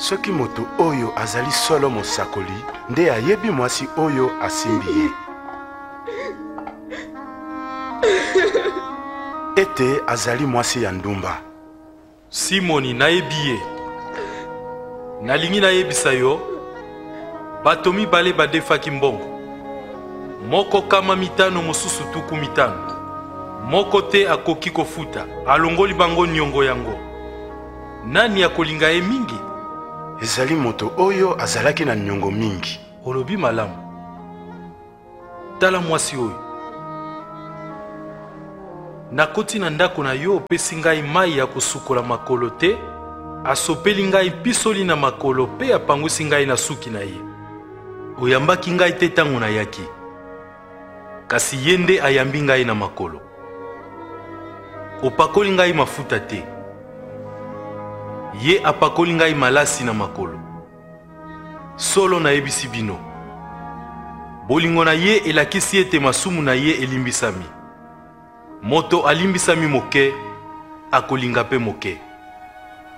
Soki moto oyo azali solo mosakoli nde ayebi mwasi oyo asimbi ye. Ete azali mwasi ya ndumba. Simoni nayebi ye. Nalingi nayebisa yo bato mibale badefaki mbongo. Moko kama mitano mosusu tuku mitano. Moko te akoki kofuta alongoli bango niongo yango. Nani akolinga ye mingi? Ezali moto oyo azalaki na nyongo mingi. Olobi malamu. Tala mwasi oyo. Nakoti na ndako na yo opesi ngai mai ya kosukola makolo te, asopeli ngai pisoli na makolo pe apangwisi ngai na suki na ye. Oyambaki ngai te tango na yaki. Kasi ye nde ayambi ngai na makolo. Opakoli ngai mafuta te. Ye apakoli ngai malasi na makolo. Solo nayebisi bino. Bolingo na ye elakisi ete masumu na ye elimbisami. Moto alimbisami moke, akolinga pe moke.